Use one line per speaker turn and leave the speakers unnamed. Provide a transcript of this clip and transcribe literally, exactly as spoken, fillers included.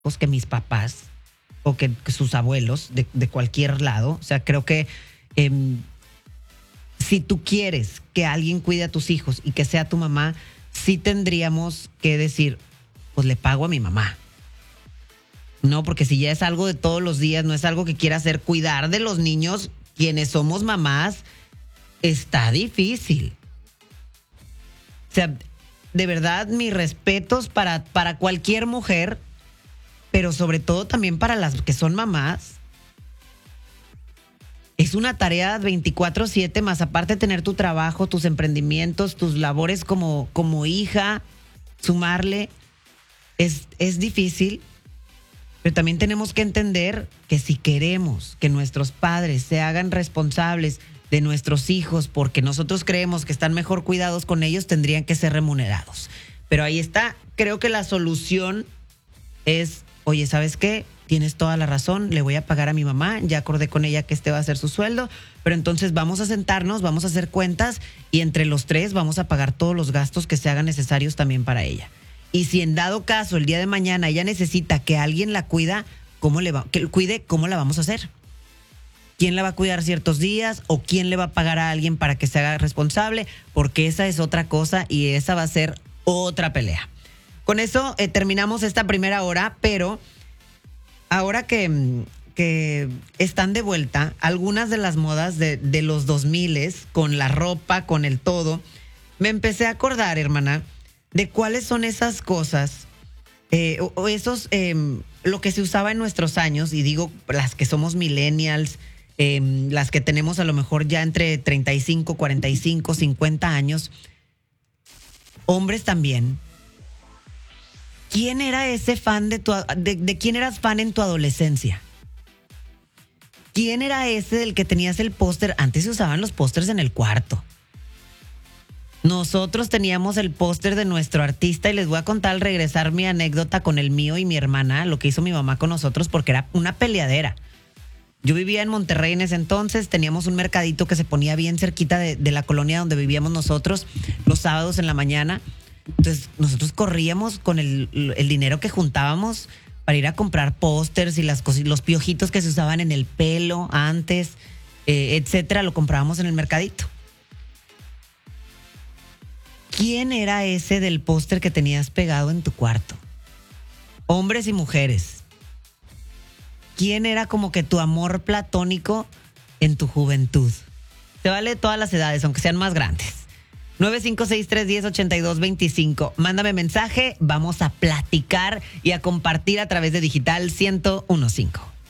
pues, que mis papás o que, que sus abuelos de, de cualquier lado. O sea, creo que eh, si tú quieres que alguien cuide a tus hijos y que sea tu mamá, sí tendríamos que decir, pues le pago a mi mamá. No, porque si ya es algo de todos los días, no es algo que quiera hacer, cuidar de los niños, quienes somos mamás, está difícil. O sea, de verdad, mis respetos para, para cualquier mujer, pero sobre todo también para las que son mamás. Es una tarea veinticuatro siete, más aparte de tener tu trabajo, tus emprendimientos, tus labores como, como hija, sumarle, es, es difícil. Pero también tenemos que entender que si queremos que nuestros padres se hagan responsables de nuestros hijos porque nosotros creemos que están mejor cuidados con ellos, tendrían que ser remunerados. Pero ahí está, creo que la solución es, oye, ¿sabes qué? Tienes toda la razón, le voy a pagar a mi mamá, ya acordé con ella que este va a ser su sueldo, pero entonces vamos a sentarnos, vamos a hacer cuentas y entre los tres vamos a pagar todos los gastos que se hagan necesarios también para ella. Y si en dado caso el día de mañana ella necesita que alguien la cuida, ¿cómo le va, que cuide, cómo la vamos a hacer? ¿Quién la va a cuidar ciertos días o quién le va a pagar a alguien para que se haga responsable? Porque esa es otra cosa y esa va a ser otra pelea. Con eso eh, terminamos esta primera hora, pero ahora que, que están de vuelta algunas de las modas de, de los dos miles, con la ropa, con el todo, me empecé a acordar, hermana, de cuáles son esas cosas eh, o, o esos, eh, lo que se usaba en nuestros años, y digo las que somos millennials, eh, las que tenemos a lo mejor ya entre treinta y cinco, cuarenta y cinco, cincuenta años, hombres también. ¿Quién era ese fan de tu, de, de quién eras fan en tu adolescencia? ¿Quién era ese del que tenías el póster? Antes se usaban los pósters en el cuarto. Nosotros teníamos el póster de nuestro artista y les voy a contar al regresar mi anécdota con el mío y mi hermana, lo que hizo mi mamá con nosotros, porque era una peleadera. Yo vivía en Monterrey en ese entonces, teníamos un mercadito que se ponía bien cerquita de, de la colonia donde vivíamos nosotros, los sábados en la mañana. Entonces nosotros corríamos con el, el dinero que juntábamos para ir a comprar pósters y las cosas, los piojitos que se usaban en el pelo antes, eh, etcétera, lo comprábamos en el mercadito. ¿Quién era ese del póster que tenías pegado en tu cuarto? Hombres y mujeres. ¿Quién era como que tu amor platónico en tu juventud? Te vale todas las edades, aunque sean más grandes. nueve cinco seis, tres uno cero, ocho dos dos cinco. Mándame mensaje, vamos a platicar y a compartir a través de Digital ciento uno punto cinco.